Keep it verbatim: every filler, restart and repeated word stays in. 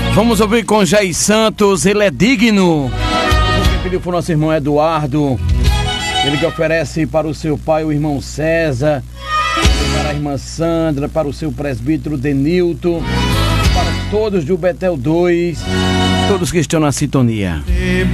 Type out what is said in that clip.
Vamos ouvir com Jair Santos, Ele é Digno. Quem pediu foi o nosso irmão Eduardo. Ele que oferece para o seu pai, o irmão César, para a irmã Sandra, para o seu presbítero Denilton, para todos do Betel dois, todos que estão na sintonia.